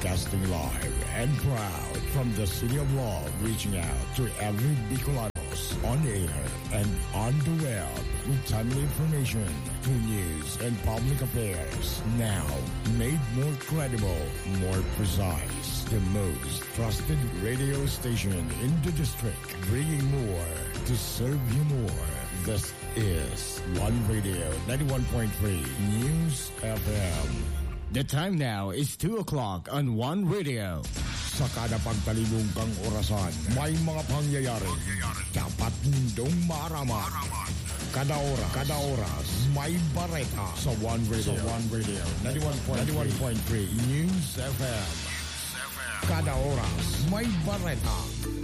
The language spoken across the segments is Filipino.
Broadcasting live and proud from the City of Love, reaching out to every Bicolanos on air and on the web with timely information, true news, and public affairs. Now, made more credible, more precise. The most trusted radio station in the district, bringing more to serve you more. This is One Radio 91.3 News FM. The time now is 2 o'clock on One Radio. Sa kada pagtalibong kang orasan, may mga pangyayari. Dapat nindong maaraman. Kada oras, may bareta sa One Radio. 91.3 News FM. Kada oras, may bareta.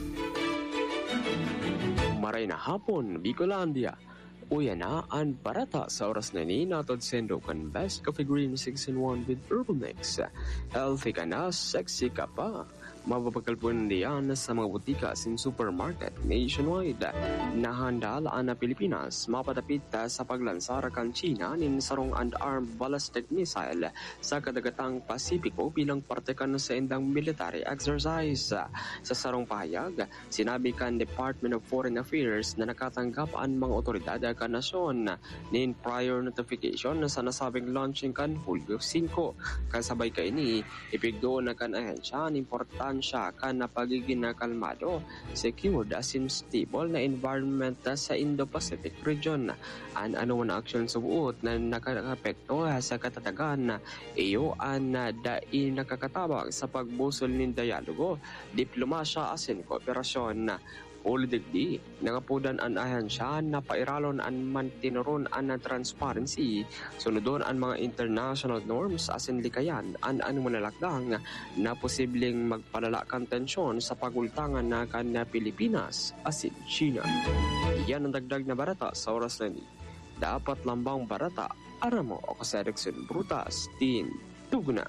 Maray na hapon, Bicolandia. Uya na ang barata sa oras na ni natod sendo kan Best Coffee Green 6-in-1 with Herbal Mix. Healthy ka na, sexy ka pa. Mapapagkalpuan diyan sa mga butika sin supermarket nationwide. Nahandalaan na Pilipinas mapatapit sa paglansar kan China nin sarong unarmed ballistic missile sa kadagatang Pasipiko bilang parte kan sa indang military exercise. Sa sarong pahayag, sinabi kan Department of Foreign Affairs na nakatanggap ang mga otoridad kan nasyon nin prior notification sa nasabing launching kan Hulyo 5. Kasabay ka ini, ipigdo na kan ahensya ng importansya kan na pagiging kalmado, secured as in stable na environment sa Indo-Pacific region. Ano na action sa buot na nakakapekto sa katatagan, iyo ang dai nakakatabang sa pagbusol ng dialogo, diplomasya as in kooperasyon. Ulidigdi, nangapudan ang ahensya na pairalon ang mantinuron ang transparency, sunodon ang mga international norms asin likayan ang manalakdang na posibleng magpalalakan tensyon sa pagultangan na kan Pilipinas asin China. Yan ang dagdag na barata sa oras na ni. Dapat lambang barata, aramo o kasereksyon brutas, tin, tugna.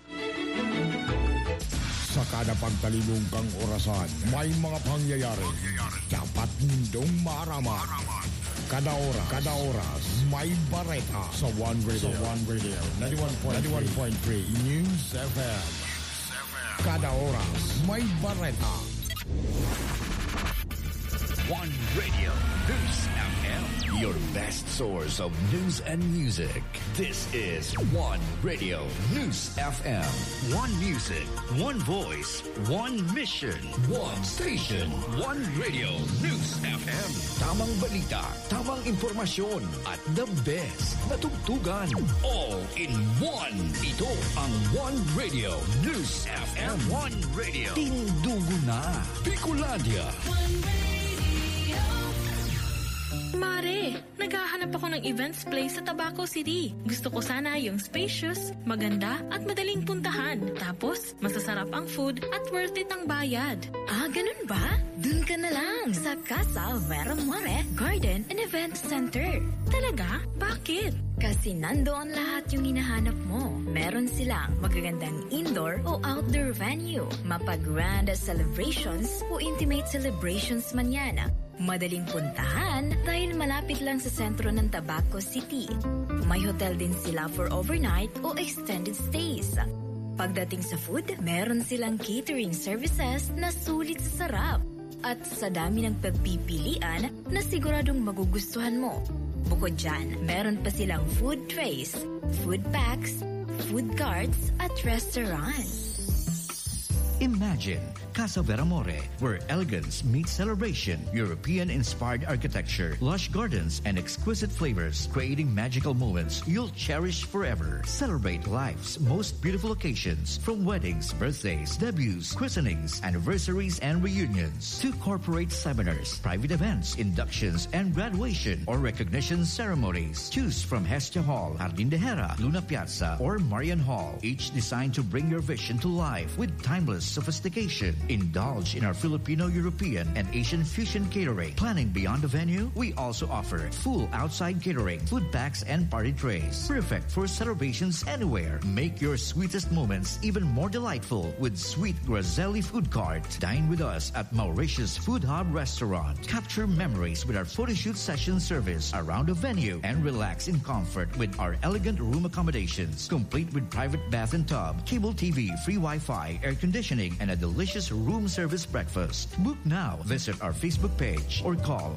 Sa kada pagtalibong kang orasan, may mga pangyayari. Dapat nindong maaraman. Kada oras, may bareta sa One Radio. 91.3 News FM. Kada oras, may bareta. One Radio News FM, your best source of news and music. This is One Radio News FM. One music, one voice, one mission, one station. One Radio News FM. Tamang balita, tamang informasyon, at the best na tugtugan. All in one. Ito ang One Radio News FM. One Radio. Tindugo na. Bicolandia. Mare, naghahanap ako ng events place sa Tabaco City. Gusto ko sana yung spacious, maganda at madaling puntahan. Tapos, masasarap ang food at worth it ang bayad. Ah, ganun ba? Dun ka na lang sa Casa Vera More Garden and Event Center. Talaga? Bakit? Kasi nandoon lahat yung hinahanap mo. Meron silang magagandang indoor o outdoor venue, mapag-grand celebrations o intimate celebrations man yan. Madaling puntahan dahil malapit lang sa sentro ng Tabaco City. May hotel din sila for overnight o extended stays. Pagdating sa food, meron silang catering services na sulit sa sarap. At sa dami ng pagpipilian na siguradong magugustuhan mo. Bukod dyan, meron pa silang food trays, food packs, food carts at restaurants. Imagine Casa Vera More, where elegance meets celebration, European-inspired architecture, lush gardens, and exquisite flavors, creating magical moments you'll cherish forever. Celebrate life's most beautiful occasions, from weddings, birthdays, debuts, christenings, anniversaries, and reunions, to corporate seminars, private events, inductions, and graduation or recognition ceremonies. Choose from Hestia Hall, Jardín de Hera, Luna Piazza, or Marian Hall, each designed to bring your vision to life with timeless sophistication. Indulge in our Filipino, European, and Asian fusion catering. Planning beyond the venue? We also offer full outside catering, food packs, and party trays. Perfect for celebrations anywhere. Make your sweetest moments even more delightful with Sweet Grazelli Food Cart. Dine with us at Mauritius Food Hub Restaurant. Capture memories with our photo shoot session service around the venue and relax in comfort with our elegant room accommodations, complete with private bath and tub, cable TV, free Wi-Fi, air conditioning, and a delicious room service breakfast. Book now. Visit our Facebook page or call